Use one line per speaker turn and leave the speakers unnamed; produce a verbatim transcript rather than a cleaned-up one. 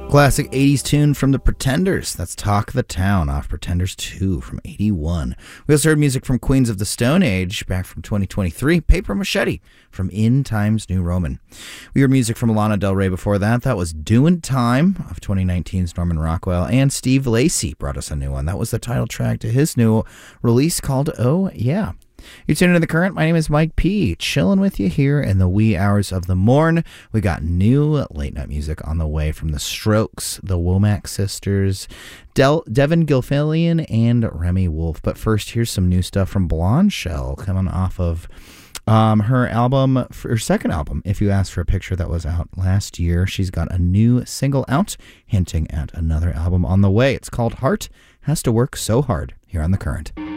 Classic eighties tune from the Pretenders. That's Talk the Town off Pretenders two from eighty-one. We also heard music from Queens of the Stone Age back from twenty twenty-three. Paper Machete from In Times New Roman. We heard music from Lana Del Rey before that. That was Doin' Time of twenty nineteen's Norman Rockwell. And Steve Lacy brought us a new one. That was the title track to his new release called Oh Yeah. You're tuning in to The Current. My name is Mike P. Chilling with you here in the wee hours of the morn. We got new late night music on the way from The Strokes, the Womack Sisters, Del- Devin Gilfillian, and Remy Wolf. But first, here's some new stuff from Blonde Shell coming off of um, her album, her second album, If You Ask for a Picture, that was out last year. She's got a new single out, hinting at another album on the way. It's called Heart Has to Work So Hard here on The Current.